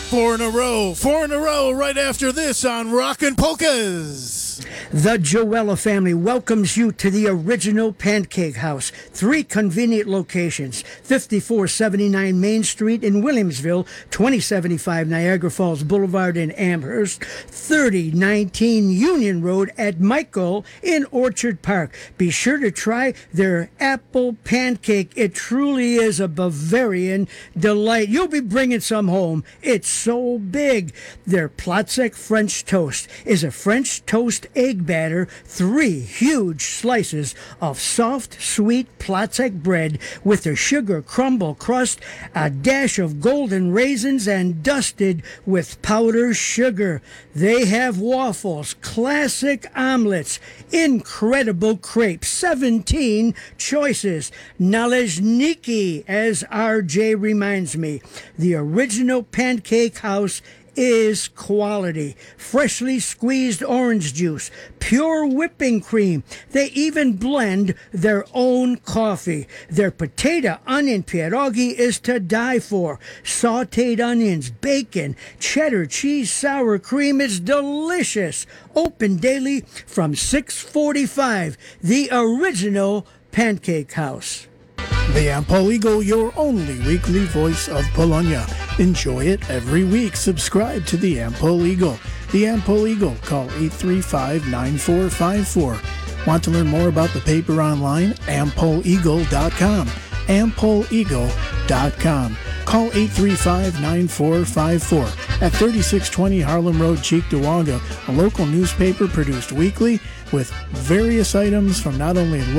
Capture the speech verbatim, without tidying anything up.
Four in a row, four in a row right after this on Rockin' Polkas. The Joella family welcomes you to the original Pancake House. Three convenient locations: fifty-four seventy-nine Main Street in Williamsville, twenty seventy-five Niagara Falls Boulevard in Amherst, thirty nineteen Union Road at Michael in Orchard Park. Be sure to try their apple pancake. It truly is a Bavarian delight. You'll be bringing some home. It's so big. Their Plotzek French toast is a French toast egg batter, three huge slices of soft, sweet Plotzek bread with a sugar crumble crust, a dash of golden raisins, and dusted with powdered sugar. They have waffles, classic omelets, incredible crepes, seventeen choices. Nalezniki, as R J reminds me. The original Pancake House is quality. Freshly squeezed orange juice, pure whipping cream. They even blend their own coffee. Their potato onion pierogi is to die for. Sauteed onions, bacon, cheddar cheese, sour cream. It's delicious. Open daily from six forty-five. The original Pancake House. The Ampol Eagle, your only weekly voice of Polonia. Enjoy it every week. Subscribe to the Ampol Eagle. The Ampol Eagle. Call eight three five, nine four five four. Want to learn more about the paper online? ampol eagle dot com. ampol eagle dot com. Call eight three five, nine four five four. At thirty-six twenty Harlem Road, Cheektowaga, a local newspaper produced weekly with various items from not only